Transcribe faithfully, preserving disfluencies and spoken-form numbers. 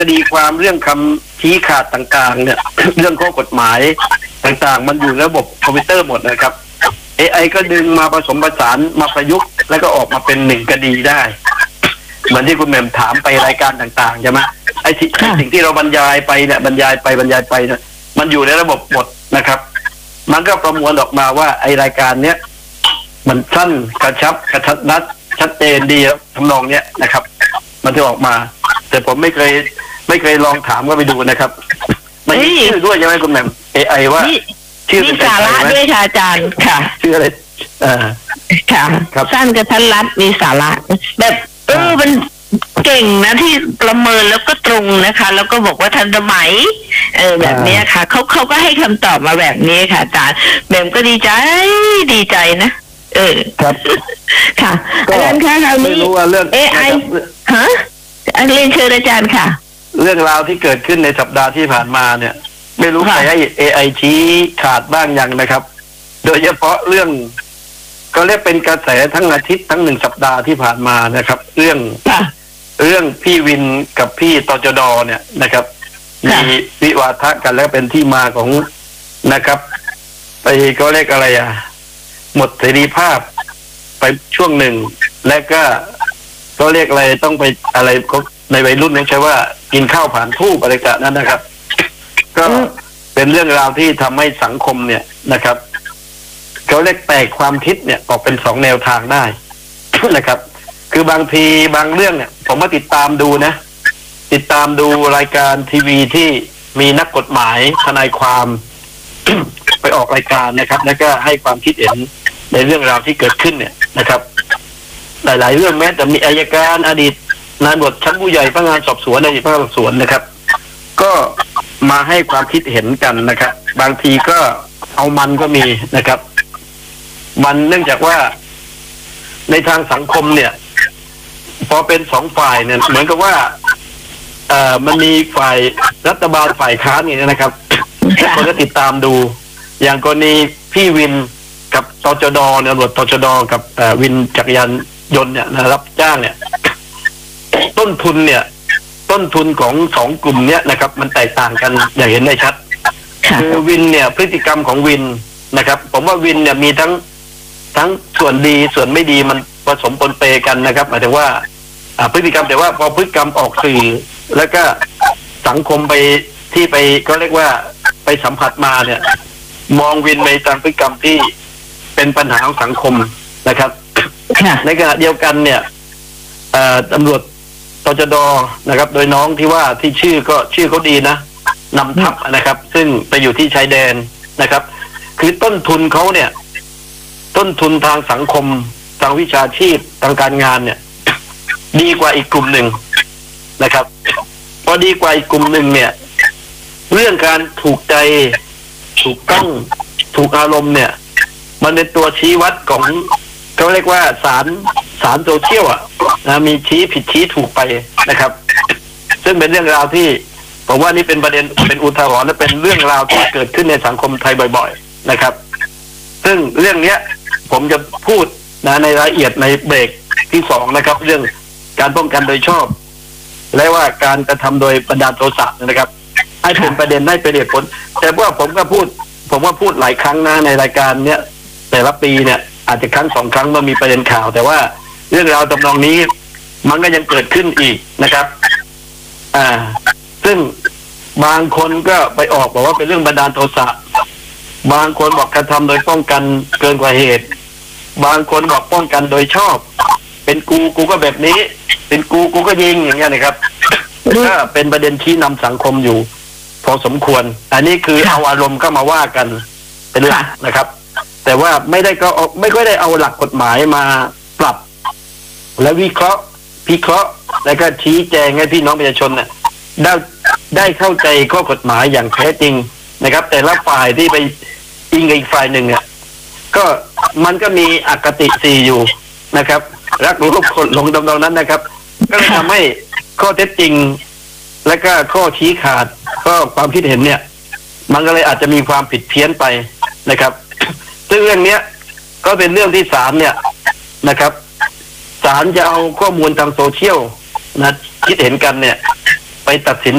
คดีความเรื่องคำชี้ขาดต่างๆเนี่ย เรื่องข้อกฎหมายต่างๆมันอยู่ในระบบคอมพิวเตอร์หมดนะครับ เอ ไอ ก็ดึงมาผสมผสานมาประยุกต์แล้วก็ออกมาเป็นหนึ่งคดีได้เหมือนที่คุณแหม่มถามไปรายการต่างๆใช่ไหมไอ้สิ่งที่เราบรรยายไปเนี่ยบรรยายไปบรรยายไปเนี่ยมันอยู่ในระบบหมดนะครับมันก็ประมวลออกมาว่าไอ้รายการเนี้ยมันสั้นกระชับกระชับนัดชัดเจนดีทำนองเนี้ยนะครับมันจะออกมาแต่ผมไม่เคยไม่เคยลองถามก็ไปดูนะครับมันมีชื่อด้วยใช่ไหมคุณแหม่ม เอ ไอ ว่าชื่อมีสาระด้วยค่ะอาจารย์ค่ะชื่ออะไรอ่าค่ะสั้นกระทัดรัดมีสาระแบบเออมันเก่งนะที่ประเมินแล้วก็ตรงนะคะแล้วก็บอกว่าทันสมัยเออแบบนี้ค่ะเขาเขาก็ให้คำตอบมาแบบนี้ค่ะอาจารย์แหม่มก็ดีใจดีใจนะเออครับค่ะอาจารย์คะคราวนี้ เอ ไอ ฮะอันเรียนเชิญอาจารย์ค่ะเรื่องราวที่เกิดขึ้นในสัปดาห์ที่ผ่านมาเนี่ยไม่รู้ใครให้ เอ ไอ ชี้ขาดบ้างยังนะครับ โดยเฉพาะเรื่องก็เรียกเป็นกระแสทั้งอาทิตย์ทั้งหนึ่งสัปดาห์ที่ผ่านมานะครับเรื่องเรื่องพี่วินกับพี่ตจดเนี่ยนะครับมีวิวาทะกันแล้วเป็นที่มาของนะครับไปก็เรียกอะไรอ่ะหมดเสรีภาพไปช่วงหนึ่งและก็ก็เรียกอะไรต้องไปอะไรในวัยรุ่นนี่ใช่ว่ากินข้าวผ่านทูบอะไรกันนั้นนะครับก็เป็นเรื่องราวที่ทำให้สังคมเนี่ยนะครับเขาเรียกแตกความคิดเนี่ยออกเป็นสองแนวทางได้ นะครับคือบางทีบางเรื่องเนี่ยผมมาติดตามดูนะติดตามดูรายการทีวีที่มีนักกฎหมายทนายความ ไปออกรายการนะครับแล้วก็ให้ความคิดเห็นในเรื่องราวที่เกิดขึ้นเนี่ยนะครับ หลายๆเรื่องแม้แต่มีอัยการอดีตนายบทชั้นผู้ใหญ่พนักงานสอบสวนอดีตพนักงานสอบสวนนะครับก็มาให้ความคิดเห็นกันนะครับบางทีก็เอามันก็มีนะครับมันเนื่องจากว่าในทางสังคมเนี่ยพอเป็นสองฝ่ายเนี่ยเหมือนกับว่าเอ่อมันมีฝ่ายรัฐบาลฝ่ายค้านอย่างนี้นะครับคนก็ติดตามดูอย่างกรณีพี่วินกับตจดเนี่ยตำรวจตจดกับวินจักรยานยนต์เนี่ยรับจ้างเนี่ยต้นทุนเนี่ยต้นทุนของสองกลุ่มเนี้ยนะครับมันแตกต่างกันอย่างเห็นได้ชัดคือวินเนี่ยพฤติกรรมของวินนะครับผมว่าวินเนี่ยมีทั้งทั้งส่วนดีส่วนไม่ดีมันผสมปนเปกันนะครับหมายถึงว่าพฤติกรรมแต่ว่าพอพฤติกรรมออกสื่อแล้วก็สังคมไปที่ไปก็เรียกว่าไปสัมผัสมาเนี่ยมองวินในทางพฤติกรรมที่เป็นปัญหาของสังคมนะครับในขณะเดียวกันเนี่ยตำรวจตจดนะครับโดยน้องที่ว่าที่ชื่อก็ชื่อเขาดีนะนำทัพนะครับซึ่งไปอยู่ที่ชายแดนนะครับคือต้นทุนเขาเนี่ยต้นทุนทางสังคมทางวิชาชีพทางการงานเนี่ยดีกว่าอีกกลุ่มหนึ่งนะครับพอดีกว่าอีกกลุ่มหนึ่งเนี่ยเรื่องการถูกใจถูกต้องถูกอารมณ์เนี่ยมันเป็นตัวชี้วัดของเขาเรียกว่าสารสารโซเชียลอ่ะนะมีชี้ผิดชี้ถูกไปนะครับซึ่งเป็นเรื่องราวที่ผมว่านี่เป็นประเด็นเป็นอุทาหรณ์และเป็นเรื่องราวที่เกิดขึ้นในสังคมไทยบ่อยๆนะครับซึ่งเรื่องเนี้ยผมจะพูดนะในรายละเอียดในเบรกที่สองนะครับเรื่องการป้องกันโดยชอบและว่าการกระทำโดยบันดาลโทสะนะครับให้เป็นประเด็นได้เป็นเหตุผลแต่ว่าผมก็พูดผมว่าพูดหลายครั้งนะในรายการเนี้ยแต่ละปีเนี่ยอาจจะครั้งสองครั้งเมื่อมีประเด็นข่าวแต่ว่าเรื่องราวทำนองนี้มันก็ยังเกิดขึ้นอีกนะครับอ่าซึ่งบางคนก็ไปออกบอกว่าเป็นเรื่องบันดาลโทสะบางคนบอกกระทำโดยป้องกันเกินกว่าเหตุบางคนบอกป้องกันโดยชอบเป็นกูกูก็แบบนี้เป็นกูกูก็ยิงอย่างเงี้ยนะครับก็เป็นประเด็นชี้นำสังคมอยู่พอสมควรอันนี้คือเอาอารมณ์เข้ามาว่ากันเป็นหลักนะครับแต่ว่าไม่ได้ก็ไม่ค่อยได้เอาหลักกฎหมายมาปรับและวิเคราะห์พิเคราะห์แล้วก็ชี้แจงให้พี่น้องประชาชนเนี่ยได้ได้เข้าใจข้อกฎหมายอย่างแท้จริงนะครับแต่ละฝ่ายที่ไปอิงกับอีกฝ่ายหนึ่งเนี่ยก็มันก็มีอคติสี่อยู่นะครับรักรู้คนหลงดำดองนั้นนะครับก็เลยทำให้ข้อเท็จจริงและก็ข้อชี้ขาดก็ความคิดเห็นเนี่ยมันก็เลยอาจจะมีความผิดเพี้ยนไปนะครับซึ่งเรื่องนี้ก็เป็นเรื่องที่ศาลเนี่ยนะครับศาลจะเอาข้อมูลทางโซเชียลนะคิดเห็นกันเนี่ยไปตัดสิน